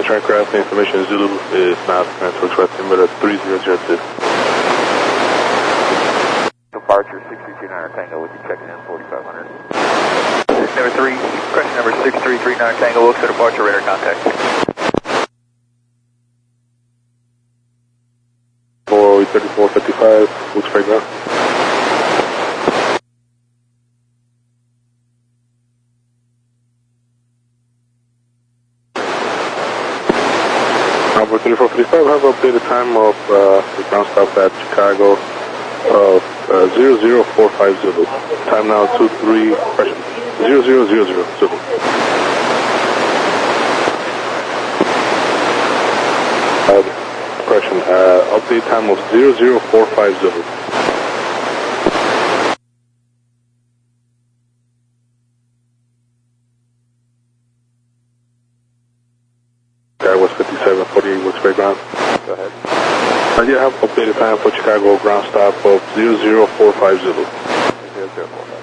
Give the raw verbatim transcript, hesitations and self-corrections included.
Dispatch aircraft information Zulu is now current to express limiter three zero zero two. Departure six three two nine Tango with you checking in forty-five hundred. Number three, question number six three three nine Tango, looks for departure radar contact. four thirty-four fifty-five, looks right now. Number thirty-four fifty-five, have updated time of uh, the ground stop at Chicago of uh, zero zero four five Zulu. Time now two three, question, zero zero zero zero Zulu. Uh, question, uh, update time of zero zero four five Zulu. Skywest fifty-seven forty-eight, looks right ground. Go ahead. Uh, yeah, I have updated time for Chicago ground stop of zero zero four five Zulu. zero zero four five.